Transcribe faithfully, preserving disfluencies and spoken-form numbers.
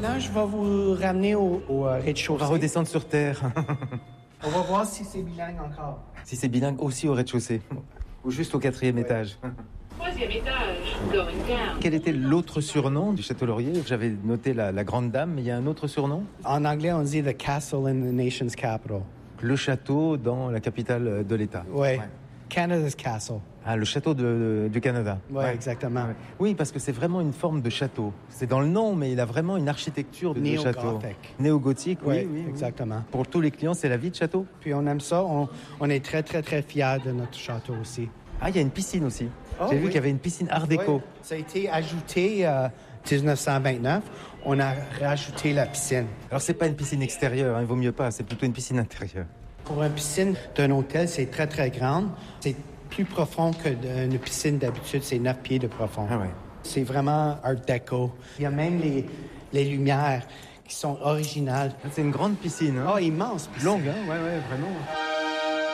Là, je vais vous ramener au, au euh, rez-de-chaussée. On va redescendre sur terre. On va voir si c'est bilingue encore. Si c'est bilingue aussi au rez-de-chaussée. Ou juste au quatrième ouais. étage. Troisième étage, going down. Quel était l'autre surnom du Château Laurier? J'avais noté la, la Grande Dame, mais il y a un autre surnom? En anglais, on dit « The castle in the nation's capital ». Le château dans la capitale de l'État. Ouais. ouais. Canada's Castle. Ah, le château de, de, du Canada. Ouais, ouais. exactement. Ouais. Oui, parce que c'est vraiment une forme de château. C'est dans le nom, mais il a vraiment une architecture de château. Néo-gothique, oui, ouais, oui, exactement. Oui. Pour tous les clients, c'est la vie de château. Puis on aime ça. On, on est très, très, très fiers de notre château aussi. Ah, il y a une piscine aussi. Oh, J'ai oui. vu qu'il y avait une piscine art déco. Ouais. Ça a été ajouté en euh, dix-neuf cent vingt-neuf. On a rajouté la piscine. Alors, c'est pas une piscine extérieure, hein, il vaut mieux pas. C'est plutôt une piscine intérieure. Pour une piscine d'un hôtel, c'est très, très grande. C'est plus profond qu'une piscine d'habitude. C'est neuf pieds de profond. Ah ouais. C'est vraiment art déco. Il y a même les, les lumières qui sont originales. C'est une grande piscine. Hein? Oh, immense piscine. Longue, hein? Ouais, ouais, vraiment.